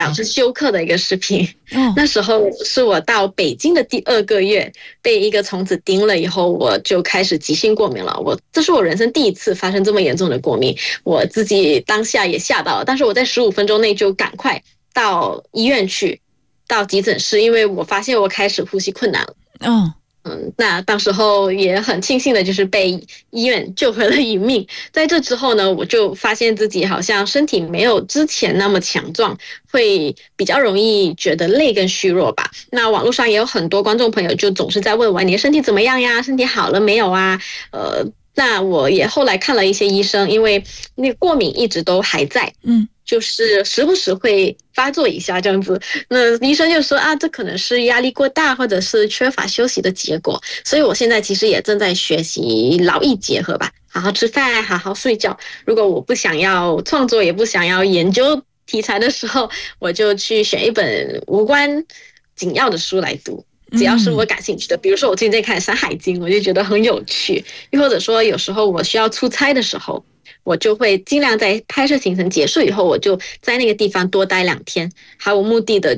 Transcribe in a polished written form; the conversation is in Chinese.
导致休克的一个视频。 哦， 那时候是我到北京的第2个月，被一个虫子叮了以后，我就开始急性过敏了。这是我人生第一次发生这么严重的过敏，我自己当下也吓到了，但是我在15分钟内就赶快到医院去，到急诊室，因为我发现我开始呼吸困难了。 哦， 那当时候也很庆幸的，就是被医院救回了一命。在这之后呢，我就发现自己好像身体没有之前那么强壮，会比较容易觉得累跟虚弱吧。那网络上也有很多观众朋友就总是在问我，你的身体怎么样呀？身体好了没有啊？那我也后来看了一些医生，因为那个过敏一直都还在。就是时不时会发作一下这样子，那医生就说啊，这可能是压力过大或者是缺乏休息的结果。所以我现在其实也正在学习劳逸结合吧，好好吃饭，好好睡觉。如果我不想要创作，也不想要研究题材的时候，我就去选一本无关紧要的书来读。只要是我感兴趣的，比如说我最近在看《山海经》，我就觉得很有趣。又或者说有时候我需要出差的时候，我就会尽量在拍摄行程结束以后，我就在那个地方多待2天，毫无目的的